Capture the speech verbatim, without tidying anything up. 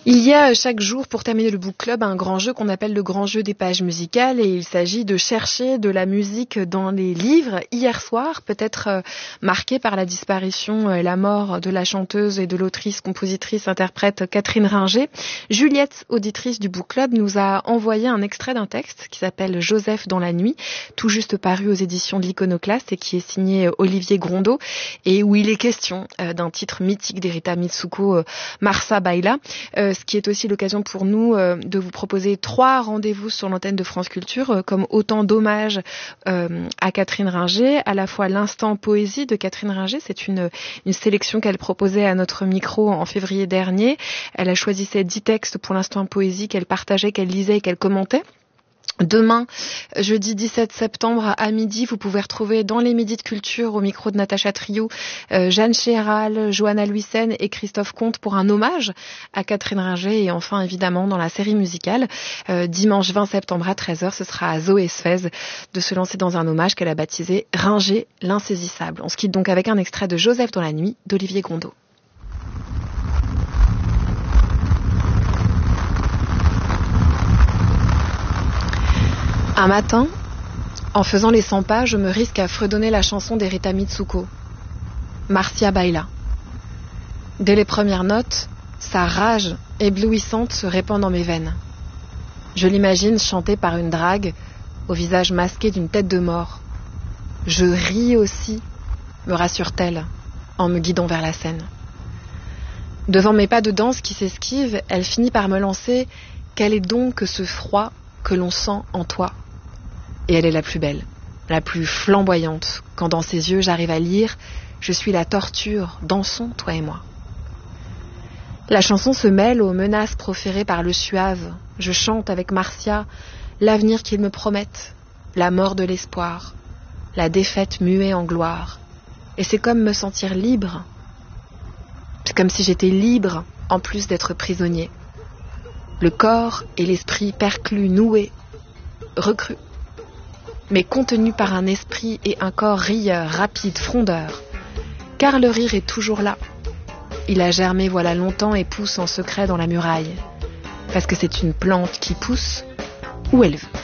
Il y a chaque jour, pour terminer le book club, un grand jeu qu'on appelle le grand jeu des pages musicales, et il s'agit de chercher de la musique dans les livres. Hier soir, peut-être euh, marqué par la disparition et la mort de la chanteuse et de l'autrice, compositrice, interprète Catherine Ringer, Juliette, auditrice du book club, nous a envoyé un extrait d'un texte qui s'appelle Joseph dans la nuit, tout juste paru aux éditions de l'Iconoclaste et qui est signé Olivier Grondeau, et où il est question euh, d'un titre mythique d'Erita Mitsuko, euh, Marsa Baila. Euh, ce qui est aussi l'occasion pour nous euh, de vous proposer trois rendez-vous sur l'antenne de France Culture, euh, comme autant d'hommages euh, à Catherine Ringer, à la fois l'instant poésie de Catherine Ringer, c'est une, une sélection qu'elle proposait à notre micro en février dernier. Elle a choisi ces dix textes pour l'instant poésie qu'elle partageait, qu'elle lisait et qu'elle commentait. Demain, jeudi dix-sept septembre à midi, vous pouvez retrouver dans les Midis de Culture, au micro de Natacha Triou, euh, Jeanne Chéral, Johanna Luisen et Christophe Comte pour un hommage à Catherine Ringer. Et enfin, évidemment, dans la série musicale, euh, dimanche vingt septembre à treize heures, ce sera à Zoé Sfez de se lancer dans un hommage qu'elle a baptisé Ringer l'insaisissable. On se quitte donc avec un extrait de Joseph dans la nuit d'Olivier Grondeau. Un matin, en faisant les cent pas, je me risque à fredonner la chanson d'Erita Mitsuko, Marcia Baila. Dès les premières notes, sa rage éblouissante se répand dans mes veines. Je l'imagine chantée par une drague, au visage masqué d'une tête de mort. Je ris aussi, me rassure-t-elle, en me guidant vers la scène. Devant mes pas de danse qui s'esquivent, elle finit par me lancer « Quel est donc que ce froid que l'on sent en toi ?» Et elle est la plus belle, la plus flamboyante, quand dans ses yeux j'arrive à lire « Je suis la torture, dansons, toi et moi ». La chanson se mêle aux menaces proférées par le suave. Je chante avec Marcia l'avenir qu'ils me promettent, la mort de l'espoir, la défaite muée en gloire. Et c'est comme me sentir libre. C'est comme si j'étais libre, en plus d'être prisonnier. Le corps et l'esprit perclus, noués, recrus, mais contenus par un esprit et un corps rieur, rapide, frondeur. Car le rire est toujours là. Il a germé voilà longtemps et pousse en secret dans la muraille. Parce que c'est une plante qui pousse où elle veut.